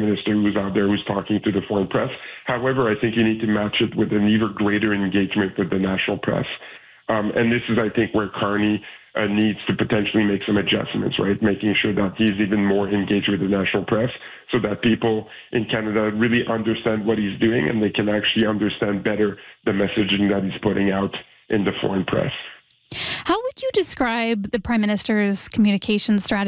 minister who's out there who's talking to the foreign press. However, I think you need to match it with an even greater engagement with the national press. And this is, I think, where Carney needs to potentially make some adjustments, right? Making sure that he's even more engaged with the national press so that people in Canada really understand what he's doing and they can actually understand better the messaging that he's putting out in the foreign press. How would you describe the Prime Minister's communication strategy